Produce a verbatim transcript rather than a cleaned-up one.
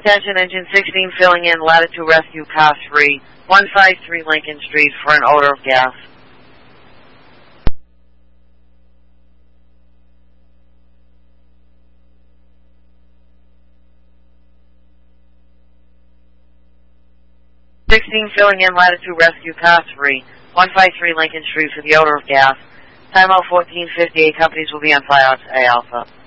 Attention engine sixteen filling in Latitude Rescue car three, one five three Lincoln Street for an odor of gas. sixteen filling in Latitude Rescue car three, one five three Lincoln Street for the odor of gas. Time out fourteen fifty-eight, companies will be on fire at A Alpha.